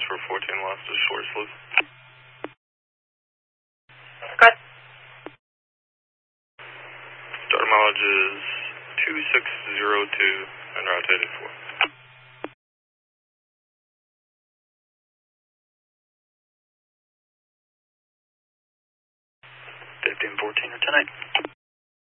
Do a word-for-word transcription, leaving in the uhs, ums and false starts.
for fourteen lost to short slip. Good. Starter mileage is two six zero two and route eighty-four. fifteen fourteen or ten eight.